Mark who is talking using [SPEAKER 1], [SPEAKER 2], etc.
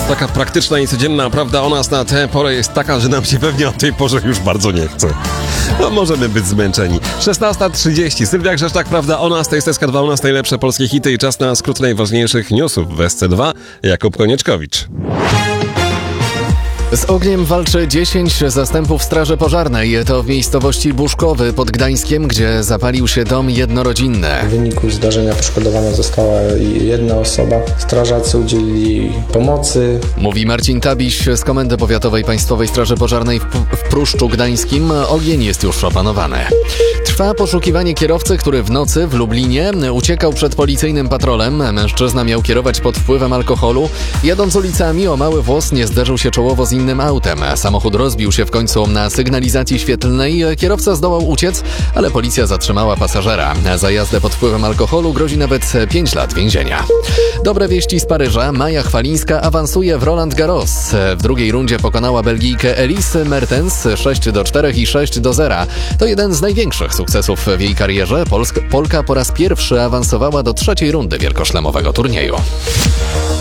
[SPEAKER 1] Taka praktyczna i codzienna prawda o nas na tę porę jest taka, że nam się pewnie o tej porze już bardzo nie chce. No możemy być zmęczeni. 16:30. Sylwia Grzeszczak, prawda o nas, to jest SK2 u nas, najlepsze polskie hity i czas na skrót najważniejszych newsów w SC2. Jakub Konieczkowicz.
[SPEAKER 2] Z ogniem walczy 10 zastępów Straży Pożarnej. To w miejscowości Buszkowy pod Gdańskiem, gdzie zapalił się dom jednorodzinny.
[SPEAKER 3] W wyniku zdarzenia poszkodowana została jedna osoba. Strażacy udzielili pomocy.
[SPEAKER 2] Mówi Marcin Tabiś z Komendy Powiatowej Państwowej Straży Pożarnej w Pruszczu Gdańskim. Ogień jest już opanowany. Trwa poszukiwanie kierowcy, który w nocy w Lublinie uciekał przed policyjnym patrolem. Mężczyzna miał kierować pod wpływem alkoholu. Jadąc ulicami o mały włos nie zderzył się czołowo z innym autem. Samochód rozbił się w końcu na sygnalizacji świetlnej. Kierowca zdołał uciec, ale policja zatrzymała pasażera. Za jazdę pod wpływem alkoholu grozi nawet 5 lat więzienia. Dobre wieści z Paryża. Maja Chwalińska awansuje w Roland Garros. W drugiej rundzie pokonała Belgijkę Elise Mertens 6-4 i 6-0. To jeden z największych sukcesów w jej karierze. Polka po raz pierwszy awansowała do trzeciej rundy wielkoszlemowego turnieju.